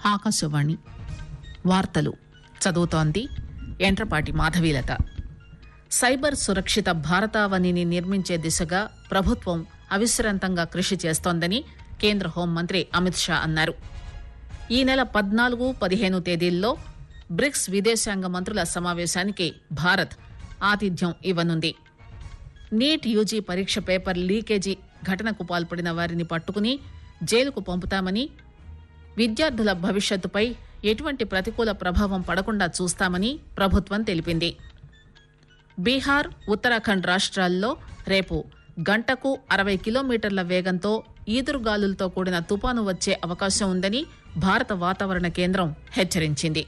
ఆకాశవాణి వార్తలు చదువుతోంది ఎంట్రపాటి మాధవీలత. సైబర్ సురక్షిత భారతావనిని నిర్మించే దిశగా ప్రభుత్వం అవిశ్రాంతంగా కృషి చేస్తోందని కేంద్ర హోంమంత్రి అమిత్ షా అన్నారు. ఈ నెల 14-15 తేదీల్లో బ్రిక్స్ విదేశాంగ మంత్రుల సమావేశానికి భారత్ ఆతిథ్యం ఇవ్వనుంది. నీట్ యూజీ పరీక్ష పేపర్ లీకేజీ ఘటనకు పాల్పడిన వారిని పట్టుకుని జైలుకు పంపుతామని, విద్యార్థుల భవిష్యత్తుపై ఎటువంటి ప్రతికూల ప్రభావం పడకుండా చూస్తామని ప్రభుత్వం తెలిపింది. బీహార్, ఉత్తరాఖండ్ రాష్ట్రాల్లో రేపు గంటకు 60 కిలోమీటర్ల వేగంతో ఈదురుగాలులతో కూడిన తుపాను వచ్చే అవకాశం ఉందని భారత వాతావరణ కేంద్రం హెచ్చరించింది.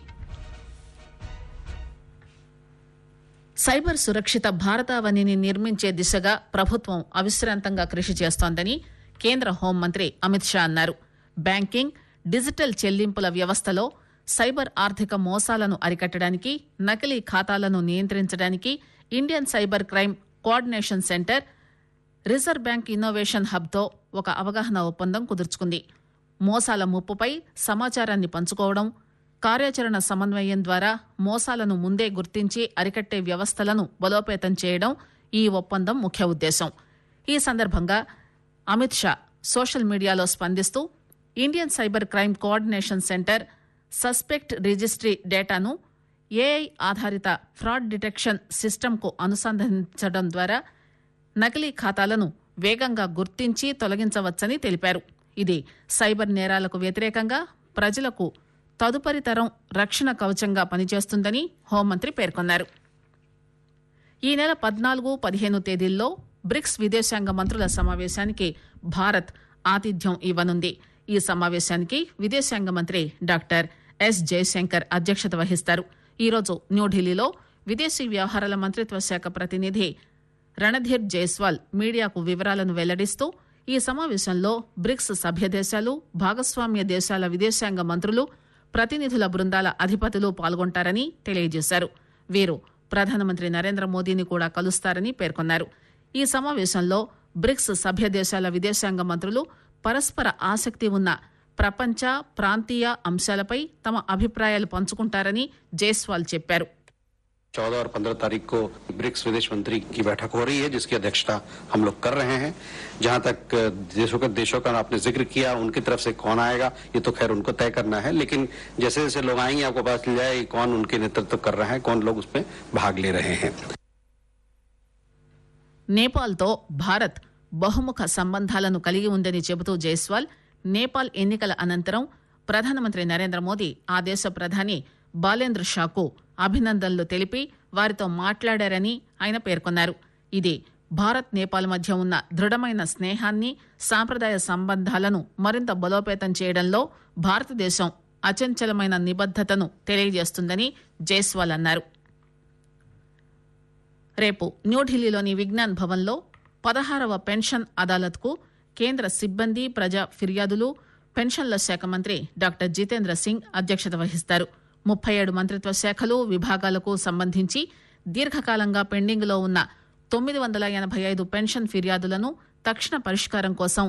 సైబర్ సురక్షిత భారతావనిని నిర్మించే దిశగా ప్రభుత్వం అవిశ్రాంతంగా కృషి చేస్తోందని కేంద్ర హోంమంత్రి అమిత్ షా అన్నారు. బ్యాంకింగ్, డిజిటల్ చెల్లింపుల వ్యవస్థలో సైబర్ ఆర్థిక మోసాలను అరికట్టడానికి, నకిలీ ఖాతాలను నియంత్రించడానికి Indian cyber crime coordination centre, reserve bank innovation హబ్తో ఒక అవగాహన ఒప్పందం కుదుర్చుకుంది. మోసాల ముప్పుపై సమాచారాన్ని పంచుకోవడం, కార్యాచరణ సమన్వయం ద్వారా మోసాలను ముందే గుర్తించి అరికట్టే వ్యవస్థలను బలోపేతం చేయడం ఈ ఒప్పందం ముఖ్య ఉద్దేశం. ఈ సందర్భంగా అమిత్ షా సోషల్ మీడియాలో స్పందిస్తూ Indian cyber crime coordination centre suspect registry డేటాను ఏఐ ఆధారిత ఫ్రాడ్ డిటెక్షన్ సిస్టమ్కు అనుసంధానించడం ద్వారా నకిలీ ఖాతాలను వేగంగా గుర్తించి తొలగించవచ్చని తెలిపారు. ఇది సైబర్ నేరాలకు వ్యతిరేకంగా ప్రజలకు తదుపరి తరం రక్షణ కవచంగా పనిచేస్తుందని హోంమంత్రి పేర్కొన్నారు. ఈ నెల 14-15 తేదీల్లో బ్రిక్స్ విదేశాంగ మంత్రుల సమావేశానికి భారత్ ఆతిథ్యం ఇవ్వనుంది. ఈ సమావేశానికి విదేశాంగ మంత్రి డాక్టర్ ఎస్ జయశంకర్ అధ్యక్షత వహిస్తారు. ఈరోజు న్యూఢిల్లీలో విదేశీ వ్యవహారాల మంత్రిత్వ శాఖ ప్రతినిధి రణధీర్ జైస్వాల్ మీడియాకు వివరాలను వెల్లడిస్తూ ఈ సమావేశంలో బ్రిక్స్ సభ్య దేశాలు, భాగస్వామ్య దేశాల విదేశాంగ మంత్రులు, ప్రతినిధుల బృందాల అధిపతులు పాల్గొంటారని తెలియజేశారు. వీరు ప్రధానమంత్రి నరేంద్ర మోదీని కూడా కలుస్తారని పేర్కొన్నారు. ఈ సమావేశంలో బ్రిక్స్ సభ్య దేశాల విదేశాంగ మంత్రులు పరస్పర ఆసక్తి ఉన్న ప్రపంచ, ప్రాంతీయ అంశాలపై తమ అభిప్రాయాలు పంచుకుంటారని జైస్వాల్ చెప్పారు. 14 और 15 तारीख को ब्रिक्स विदेश मंत्री की बैठक हो रही है, जिसकी अध्यक्षता हम लोग कर रहे हैं. जहां तक देशों का आपने जिक्र किया, उनकी तरफ से कौन आएगा ये तो खैर उनको तय करना है, लेकिन जैसे जैसे लोग आएंगे आपको पता चल जाए कौन उनके नेतृत्व कर रहा है, कौन लोग उसमें भाग ले रहे हैं. నేపాల్తో భారత్ బహుముఖ సంబంధాలను కలిగి ఉందని చెబుతూ జైస్వాల్, నేపాల్ ఎన్నికల అనంతరం ప్రధానమంత్రి నరేంద్ర మోదీ ఆ దేశ ప్రధాని బాలేంద్ర షాకు అభినందనలు తెలిపి వారితో మాట్లాడారని ఆయన పేర్కొన్నారు. ఇది భారత్, నేపాల్ మధ్య ఉన్న దృఢమైన స్నేహాన్ని, సాంప్రదాయ సంబంధాలను మరింత బలోపేతం చేయడంలో భారతదేశం అచంచలమైన నిబద్దతను తెలియజేస్తుందని జైస్వాల్ అన్నారు. రేపు న్యూఢిల్లీలోని విజ్ఞాన్ భవన్లో 16వ పెన్షన్ అదాలత్కు కేంద్ర సిబ్బంది, ప్రజా ఫిర్యాదులు, పెన్షన్ల శాఖ మంత్రి డాక్టర్ జితేంద్ర సింగ్ అధ్యక్షత వహిస్తారు. 37 మంత్రిత్వ శాఖలు, విభాగాలకు సంబంధించి దీర్ఘకాలంగా పెండింగ్లో ఉన్న 985 పెన్షన్ ఫిర్యాదులను తక్షణ పరిష్కారం కోసం